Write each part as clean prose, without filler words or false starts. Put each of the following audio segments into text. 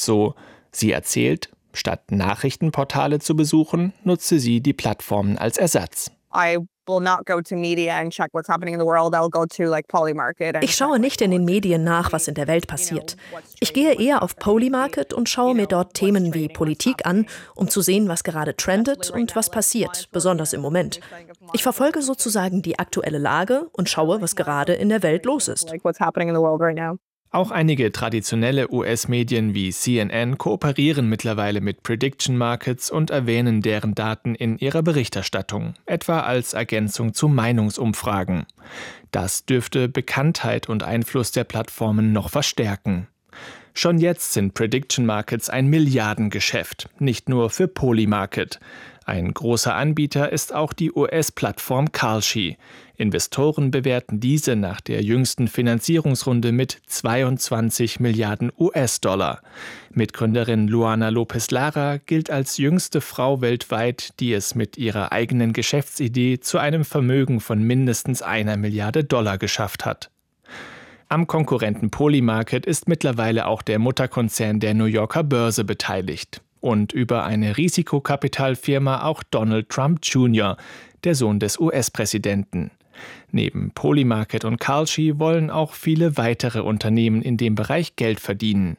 so. Sie erzählt, statt Nachrichtenportale zu besuchen, nutze sie die Plattformen als Ersatz. Ich schaue nicht in den Medien nach, was in der Welt passiert. Ich gehe eher auf Polymarket und schaue mir dort Themen wie Politik an, um zu sehen, was gerade trendet und was passiert, besonders im Moment. Ich verfolge sozusagen die aktuelle Lage und schaue, was gerade in der Welt los ist. Auch einige traditionelle US-Medien wie CNN kooperieren mittlerweile mit Prediction Markets und erwähnen deren Daten in ihrer Berichterstattung, etwa als Ergänzung zu Meinungsumfragen. Das dürfte Bekanntheit und Einfluss der Plattformen noch verstärken. Schon jetzt sind Prediction Markets ein Milliardengeschäft, nicht nur für Polymarket. Ein großer Anbieter ist auch die US-Plattform Kalshi. Investoren bewerten diese nach der jüngsten Finanzierungsrunde mit 22 Milliarden US-Dollar. Mitgründerin Luana Lopez Lara gilt als jüngste Frau weltweit, die es mit ihrer eigenen Geschäftsidee zu einem Vermögen von mindestens 1 Milliarde Dollar geschafft hat. Am Konkurrenten Polymarket ist mittlerweile auch der Mutterkonzern der New Yorker Börse beteiligt. Und über eine Risikokapitalfirma auch Donald Trump Jr., der Sohn des US-Präsidenten. Neben Polymarket und Kalshi wollen auch viele weitere Unternehmen in dem Bereich Geld verdienen.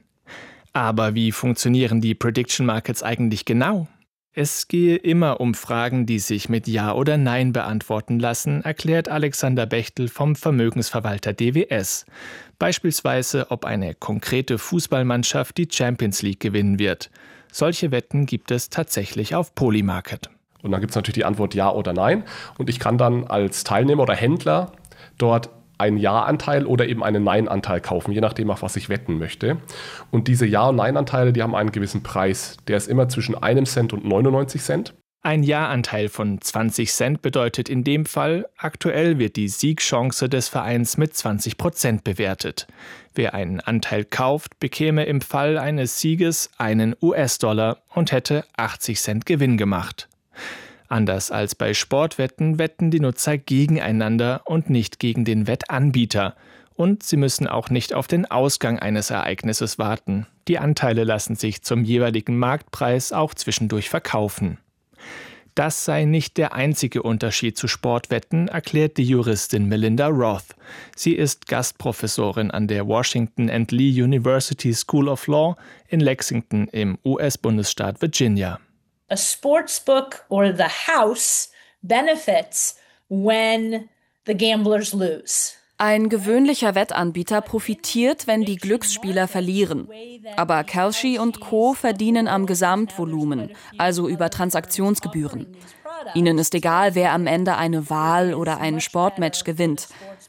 Aber wie funktionieren die Prediction Markets eigentlich genau? Es gehe immer um Fragen, die sich mit Ja oder Nein beantworten lassen, erklärt Alexander Bechtel vom Vermögensverwalter DWS. Beispielsweise, ob eine konkrete Fußballmannschaft die Champions League gewinnen wird. Solche Wetten gibt es tatsächlich auf Polymarket. Und dann gibt es natürlich die Antwort Ja oder Nein. Und ich kann dann als Teilnehmer oder Händler dort einen Ja-Anteil oder eben einen Nein-Anteil kaufen, je nachdem, auf was ich wetten möchte. Und diese Ja- und Nein-Anteile, die haben einen gewissen Preis. Der ist immer zwischen 1 Cent und 99 Cent. Ein Ja-Anteil von 20 Cent bedeutet in dem Fall, aktuell wird die Siegchance des Vereins mit 20% bewertet. Wer einen Anteil kauft, bekäme im Fall eines Sieges einen US-Dollar und hätte 80 Cent Gewinn gemacht. Anders als bei Sportwetten wetten die Nutzer gegeneinander und nicht gegen den Wettanbieter. Und sie müssen auch nicht auf den Ausgang eines Ereignisses warten. Die Anteile lassen sich zum jeweiligen Marktpreis auch zwischendurch verkaufen. Das sei nicht der einzige Unterschied zu Sportwetten, erklärt die Juristin Melinda Roth. Sie ist Gastprofessorin an der Washington and Lee University School of Law in Lexington im US-Bundesstaat Virginia. A sportsbook or the house benefits when the gamblers lose. Ein gewöhnlicher Wettanbieter profitiert, wenn die Glücksspieler verlieren. Aber Kalshi und Co. verdienen am Gesamtvolumen, also über Transaktionsgebühren. Ihnen ist egal, wer am Ende eine Wahl oder ein Sportmatch gewinnt.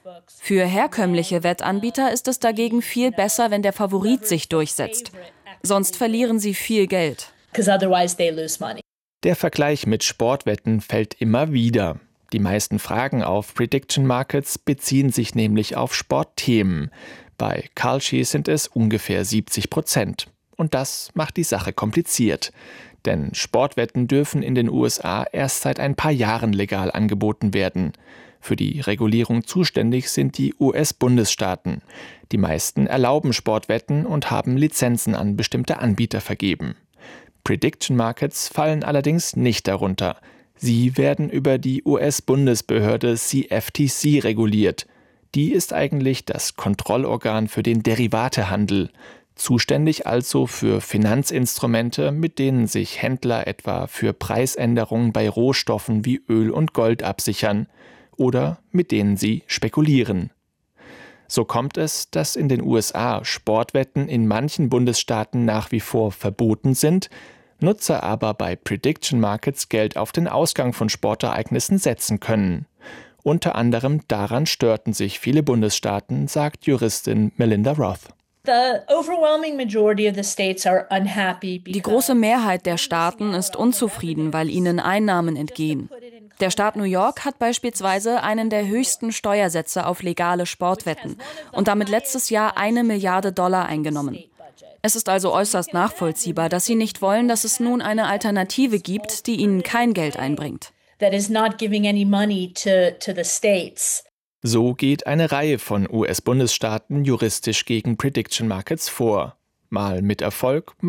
Für herkömmliche Wettanbieter ist es dagegen viel besser, wenn der Favorit sich durchsetzt. Sonst verlieren sie viel Geld. Der Vergleich mit Sportwetten fällt immer wieder. Die meisten Fragen auf Prediction Markets beziehen sich nämlich auf Sportthemen. Bei Kalshi sind es ungefähr 70%. Und das macht die Sache kompliziert. Denn Sportwetten dürfen in den USA erst seit ein paar Jahren legal angeboten werden. Für die Regulierung zuständig sind die US-Bundesstaaten. Die meisten erlauben Sportwetten und haben Lizenzen an bestimmte Anbieter vergeben. Prediction Markets fallen allerdings nicht darunter. Sie werden über die US-Bundesbehörde CFTC reguliert. Die ist eigentlich das Kontrollorgan für den Derivatehandel. Zuständig also für Finanzinstrumente, mit denen sich Händler etwa für Preisänderungen bei Rohstoffen wie Öl und Gold absichern oder mit denen sie spekulieren. So kommt es, dass in den USA Sportwetten in manchen Bundesstaaten nach wie vor verboten sind, Nutzer aber bei Prediction Markets Geld auf den Ausgang von Sportereignissen setzen können. Unter anderem daran störten sich viele Bundesstaaten, sagt Juristin Melinda Roth. Die große Mehrheit der Staaten ist unzufrieden, weil ihnen Einnahmen entgehen. Der Staat New York hat beispielsweise einen der höchsten Steuersätze auf legale Sportwetten und damit letztes Jahr 1 Milliarde Dollar eingenommen. Es ist also äußerst nachvollziehbar, dass sie nicht wollen, dass es nun eine Alternative gibt, die ihnen kein Geld einbringt. So geht eine Reihe von US-Bundesstaaten juristisch gegen Prediction Markets vor. Mal mit Erfolg,